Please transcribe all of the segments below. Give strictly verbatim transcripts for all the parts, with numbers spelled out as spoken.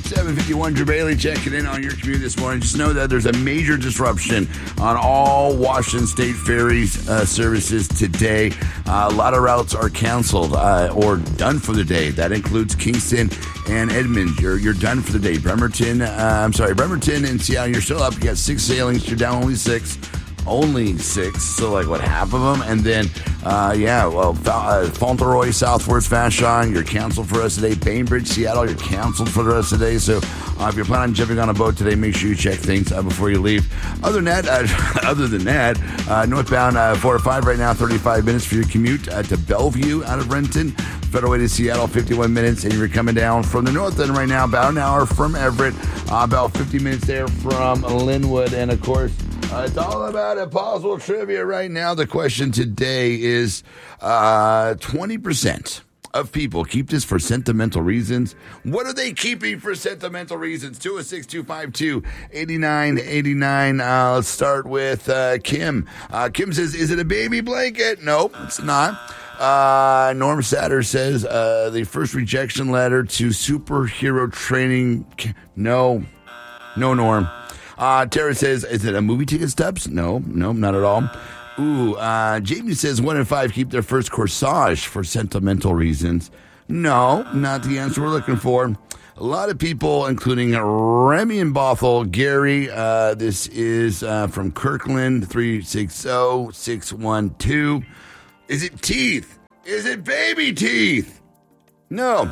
seven fifty-one, Drew Bailey checking in on your commute this morning. Just know that there's a major disruption on all Washington State ferries uh, services today. Uh, a lot of routes are canceled uh, or done for the day. That includes Kingston and Edmond. You're you're done for the day. Bremerton, uh, I'm sorry, Bremerton and Seattle, you're still up. You got six sailings. You're down only six. Only six, so like what, half of them? And then, uh, yeah, well, uh, Fauntleroy, Southwest Vashon, you're canceled for the rest of the day. Bainbridge, Seattle, you're canceled for the rest of the day. So uh, if you're planning on jumping on a boat today, make sure you check things uh, before you leave. Other than that, uh, other than that, uh, northbound uh, four or five right now, thirty-five minutes for your commute uh, to Bellevue out of Renton. Federal Way to Seattle, fifty-one minutes, and you're coming down from the north end right now, about an hour from Everett, uh, about fifty minutes there from Linwood, and of course, Uh, it's all about Impossible Trivia right now. The question today is uh, twenty percent of people keep this for sentimental reasons. What are they keeping for sentimental reasons? two oh six, two five two, eight nine eight nine. Uh, let's start with uh, Kim. Uh, Kim says, is it a baby blanket? Nope, it's not. Uh, Norm Satter says, uh, the first rejection letter to superhero training. No, no, Norm. Uh, Tara says, is it a movie ticket stubs? No, no, not at all. Ooh, uh, Jamie says one in five keep their first corsage for sentimental reasons. No, not the answer we're looking for. A lot of people, including Remy and Bothell, Gary, uh, this is uh, from Kirkland, three six zero, six one two. Is it teeth? Is it baby teeth? No.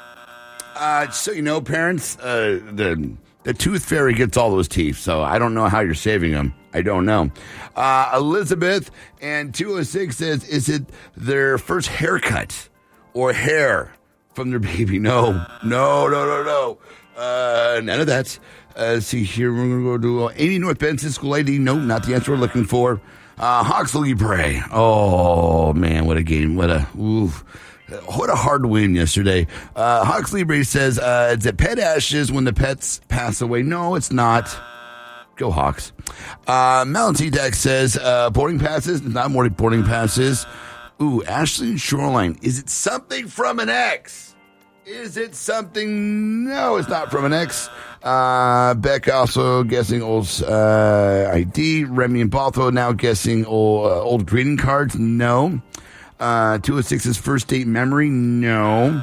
Uh, so you know, parents, uh, the... The tooth fairy gets all those teeth, so I don't know how you're saving them. I don't know. Uh, Elizabeth and two oh six says, is it their first haircut or hair from their baby? No, no, no, no, no. Uh, none of that. Uh, see here, we're going to go to uh, Amy North Benson School I D. No, not the answer we're looking for. Uh, Hawks Libre. Oh, man, what a game. What a... Oof. What a hard win yesterday. Uh, Hawks Libre says, uh, it's a pet ashes when the pets pass away. No, it's not. Go Hawks. Uh, Mountain Deck says, uh, boarding passes. Not more boarding passes. Ooh, Ashley and Shoreline. Is it something from an ex? Is it something? No, it's not from an ex. Uh, Beck also guessing old uh, I D. Remy and Baltho now guessing old, uh, old greeting cards. No. Uh, two oh six's first date memory, no.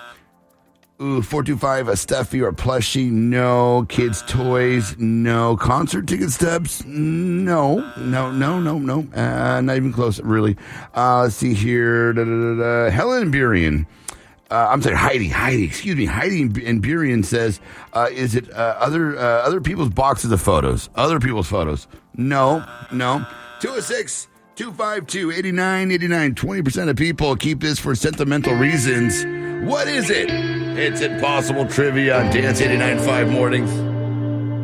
Ooh, four two five, a stuffy or plushie, no. Kids' toys, no. Concert ticket stubs, no. No, no, no, no. Uh, not even close, really. Uh, let's see here. Da, da, da, da. Helen Burian. Uh, I'm sorry, Heidi, Heidi, excuse me. Heidi and Burian says, uh, is it uh, other uh, other people's boxes of photos? Other people's photos. No, no. two oh six two five two, eight nine eight nine. twenty percent of people keep this for sentimental reasons. What is it? It's Impossible Trivia on Dance eighty-nine point five Mornings.